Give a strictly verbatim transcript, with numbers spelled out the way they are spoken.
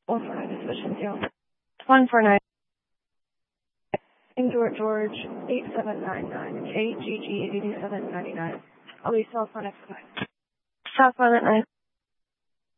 one four nine suspicion zero. one four nine. George George eight seven nine nine. K G G eighty seven ninety nine. I'll be South Planet nine. South Planet nine.